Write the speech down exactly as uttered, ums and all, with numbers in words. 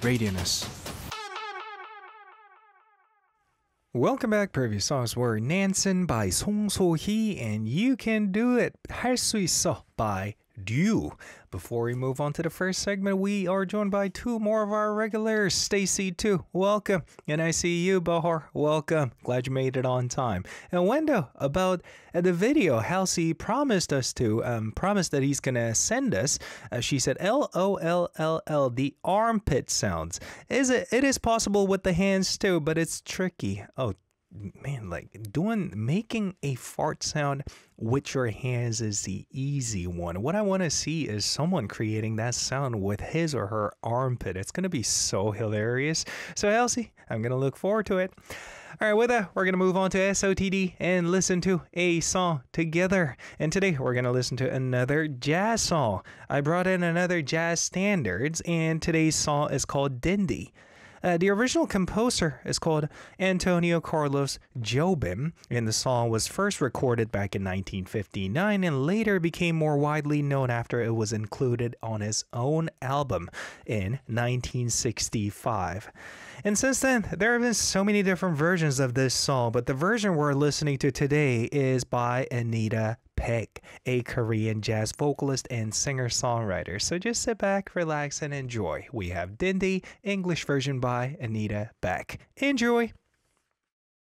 Radianus. Welcome back. Previous songs were Nansen by Song So-hee and You Can Do It, 할 수 있어 by Dew. Before we move on to the first segment, we are joined by two more of our regulars. Stacy too, welcome. And I see you, Bahar, welcome. Glad you made it on time. And Wendo, about uh, the video Halsey promised us to, um, promised that he's gonna send us. Uh, she said L O L L L, the armpit sounds. Is it? It is possible with the hands too, but it's tricky. Oh, man, like doing making a fart sound with your hands is the easy one. What I want to see is someone creating that sound with his or her armpit. It's going to be so hilarious. So Halsey, I'm going to look forward to it. All right, with that, we're going to move on to S O T D and listen to a song together. And today we're going to listen to another jazz song. I brought in another jazz standards, and today's song is called Dindy. Uh, the original composer is called Antonio Carlos Jobim, and the song was first recorded back in nineteen fifty-nine and later became more widely known after it was included on his own album in nineteen sixty-five. And since then, there have been so many different versions of this song, but the version we're listening to today is by Anita Peck, a Korean jazz vocalist and singer-songwriter. So just sit back, relax, and enjoy. We have Dindy, English version by Anita Peck. Enjoy!